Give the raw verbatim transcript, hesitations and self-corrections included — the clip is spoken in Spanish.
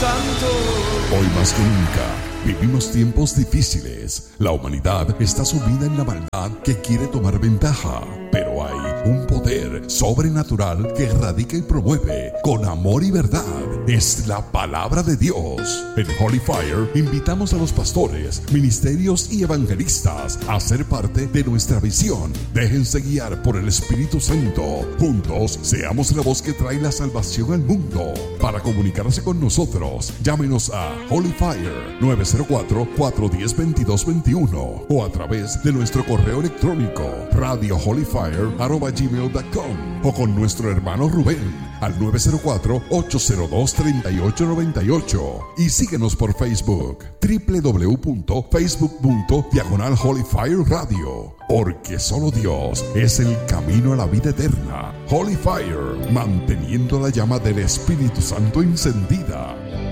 Santo. Hoy más que nunca vivimos tiempos difíciles. La humanidad está sumida en la maldad que quiere tomar ventaja, pero hay un poder sobrenatural que radica y promueve con amor y verdad. Es la palabra de Dios. En Holy Fire invitamos a los pastores, ministerios y evangelistas a ser parte de nuestra visión. Déjense guiar por el Espíritu Santo. Juntos seamos la voz que trae la salvación al mundo. Para comunicarse con nosotros, llámenos a Holy Fire nueve cero cuatro, cuatro uno cero, dos dos dos uno o a través de nuestro correo electrónico radio holy fire arroba gmail punto com o con nuestro hermano Rubén al nueve cero cuatro, ocho cero dos, tres ocho nueve ocho y síguenos por Facebook doble u doble u doble u punto facebook punto diagonal Holy Fire Radio, porque solo Dios es el camino a la vida eterna. Holy Fire, manteniendo la llama del Espíritu Santo encendida.